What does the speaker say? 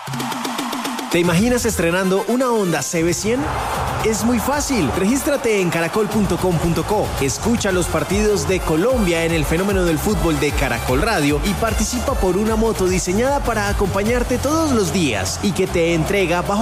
¿Te imaginas estrenando una Honda CB100? Es muy fácil. Regístrate en caracol.com.co. Escucha los partidos de Colombia en el fenómeno del fútbol de Caracol Radio y participa por una moto diseñada para acompañarte todos los días y que te entrega bajo